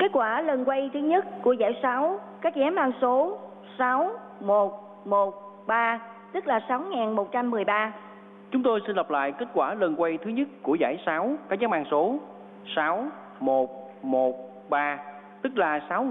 Kết quả lần quay thứ nhất của giải 6, các vé mang số 6113, tức là 6.113. Chúng tôi xin lặp lại kết quả lần quay thứ nhất của giải 6, các vé mang số 6113, tức là